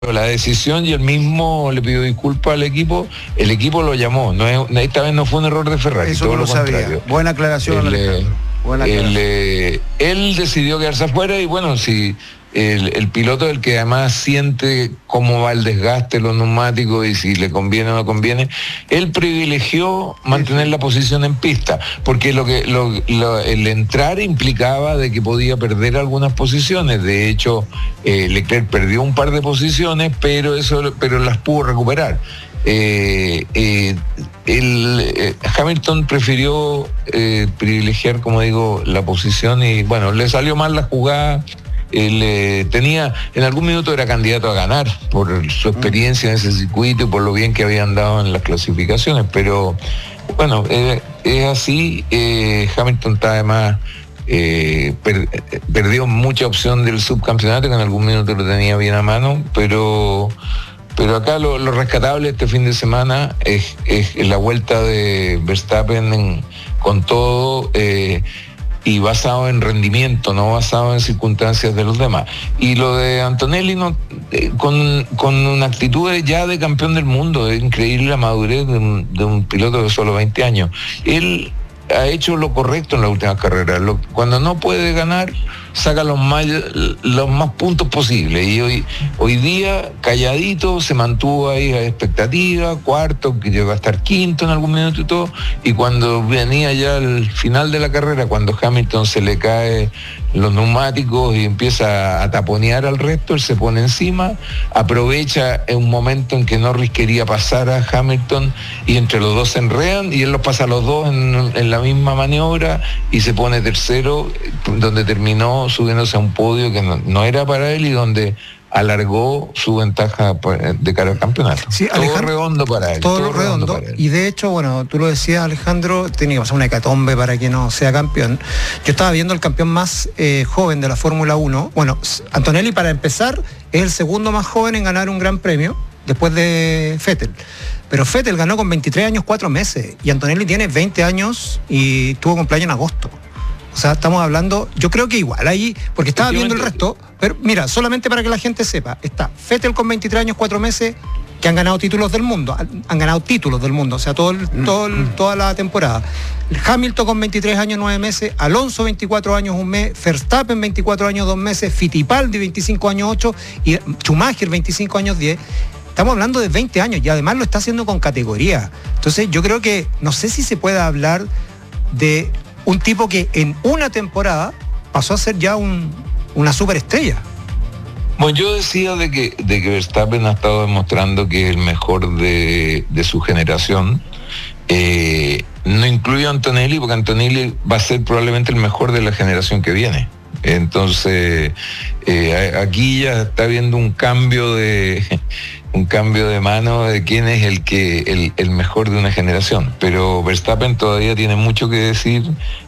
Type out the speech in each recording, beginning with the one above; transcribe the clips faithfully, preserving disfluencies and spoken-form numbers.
la decisión y él mismo le pidió disculpas al equipo, el equipo lo llamó, no es, esta vez no fue un error de Ferrari, eso todo no lo lo contrario. sabía. Buena aclaración, él, Alejandro. Buena aclaración. Él, él decidió quedarse afuera y bueno, si el, el piloto es el que además siente cómo va el desgaste de los neumáticos y si le conviene o no conviene, él privilegió mantener la posición en pista, porque lo que lo, lo, el entrar implicaba de que podía perder algunas posiciones. De hecho, eh, Leclerc perdió un par de posiciones, pero eso, pero las pudo recuperar. Eh, eh, el, eh, Hamilton prefirió eh, privilegiar, como digo, la posición y bueno, le salió mal la jugada. Él eh, tenía, en algún minuto era candidato a ganar por su experiencia en ese circuito y por lo bien que había andado en las clasificaciones, pero bueno, eh, es así. eh, Hamilton está además eh, per, perdió mucha opción del subcampeonato, que en algún minuto lo tenía bien a mano, pero pero acá lo, lo rescatable este fin de semana es, es la vuelta de Verstappen en, con todo eh, y basado en rendimiento, no basado en circunstancias de los demás. Y lo de Antonelli no, eh, con, con una actitud ya de campeón del mundo, es increíble la madurez de un, de un piloto de solo veinte años. Él ha hecho lo correcto en la última carrera. Lo, cuando no puede ganar, saca los más, los más puntos posibles. Y hoy, hoy día, calladito, se mantuvo ahí a expectativa, cuarto, que llegó a estar quinto en algún minuto y todo. Y cuando venía ya al final de la carrera, cuando Hamilton se le cae los neumáticos y empieza a taponear al resto, él se pone encima, aprovecha en un momento en que Norris quería pasar a Hamilton y entre los dos se enredan y él los pasa a los dos en, en la misma maniobra y se pone tercero, donde terminó subiéndose a un podio que no, no era para él y donde alargó su ventaja de cara al campeonato. Sí, todo redondo para él. Todo, todo redondo, redondo para él. Y de hecho, bueno, tú lo decías, Alejandro, tenía que pasar una hecatombe para que no sea campeón. Yo estaba viendo el campeón más eh, joven de la Fórmula uno. Bueno, Antonelli, para empezar, es el segundo más joven en ganar un gran premio, después de Vettel. Pero Vettel ganó con veintitrés años, cuatro meses. Y Antonelli tiene veinte años y tuvo cumpleaños en agosto. O sea, estamos hablando, yo creo que igual ahí, porque estaba viendo el resto, pero mira, solamente para que la gente sepa, está Vettel con veintitrés años, cuatro meses, que han ganado títulos del mundo, han ganado títulos del mundo, o sea, todo, el, todo el, toda la temporada. Hamilton con veintitrés años, nueve meses, Alonso veinticuatro años, un mes, Verstappen veinticuatro años, dos meses, Fittipaldi veinticinco años, ocho, y Schumacher veinticinco años, diez. Estamos hablando de veinte años y además lo está haciendo con categoría. Entonces yo creo que, no sé si se puede hablar de un tipo que en una temporada pasó a ser ya un, una superestrella. Bueno, yo decía de que, de que Verstappen ha estado demostrando que es el mejor de, de su generación. Eh, no incluyo a Antonelli, porque Antonelli va a ser probablemente el mejor de la generación que viene. Entonces, eh, aquí ya está habiendo un cambio de un cambio de mano de quién es el que el, el mejor de una generación. Pero Verstappen todavía tiene mucho que decir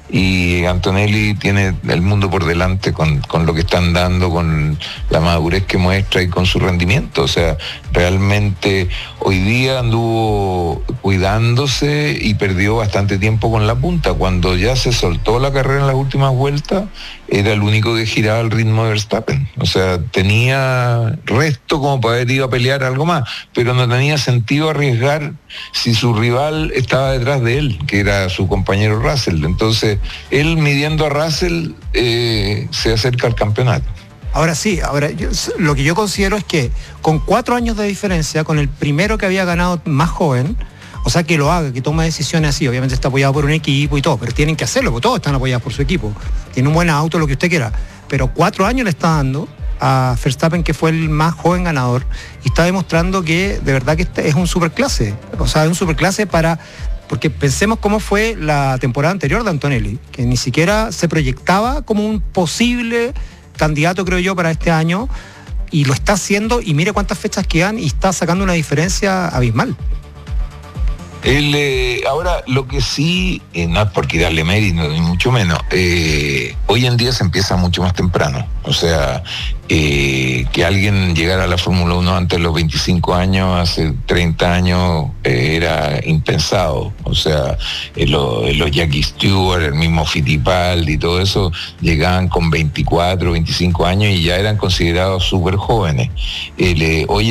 y Antonelli tiene el mundo por delante con, con lo que están dando, con la madurez que muestra y con su rendimiento. O sea, realmente hoy día anduvo cuidándose y perdió bastante tiempo con la punta. Cuando ya se soltó la carrera en las últimas vueltas, era el único que giraba al ritmo de Verstappen. O sea, tenía resto como para haber ido a pelear algo más, pero no tenía sentido arriesgar si su rival estaba detrás de él, que era su compañero Russell. Entonces, él midiendo a Russell eh, se acerca al campeonato. Ahora sí, ahora yo, lo que yo considero es que con cuatro años de diferencia, con el primero que había ganado más joven, o sea, que lo haga, que tome decisiones así, obviamente está apoyado por un equipo y todo, pero tienen que hacerlo, porque todos están apoyados por su equipo. Tiene un buen auto, lo que usted quiera, pero cuatro años le está dando a Verstappen, que fue el más joven ganador, y está demostrando que de verdad que este es un superclase, o sea, es un superclase para... Porque pensemos cómo fue la temporada anterior de Antonelli, que ni siquiera se proyectaba como un posible candidato, creo yo, para este año, y lo está haciendo, y mire cuántas fechas quedan, y está sacando una diferencia abismal. El, eh, ahora, lo que sí, eh, no es porque darle mérito, ni mucho menos, eh, hoy en día se empieza mucho más temprano. O sea, eh, que alguien llegara a la Fórmula uno antes de los veinticinco años, hace treinta años, eh, era impensado. O sea, eh, lo, los Jackie Stewart, el mismo Fittipaldi y todo eso, llegaban con veinticuatro, veinticinco años y ya eran considerados súper jóvenes. Eh, hoy